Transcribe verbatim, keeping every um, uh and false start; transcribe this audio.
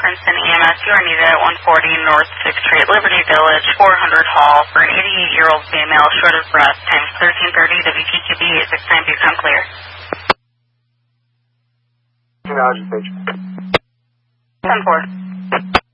Princeton E M S. You are needed at one forty North sixth Street, Liberty Village, four hundred Hall, for an eighty-eight-year-old female, short of breath, times thirteen thirty, W Q Q B eight six nine, become clear. ten four.